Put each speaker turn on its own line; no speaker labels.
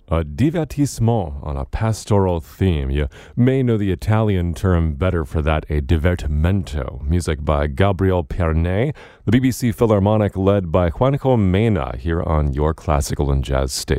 A divertissement on a pastoral theme. You may know the Italian term better for that, a divertimento. Music by Gabriel Pernet, the BBC Philharmonic led by Juanjo Mena here on your classical and jazz station.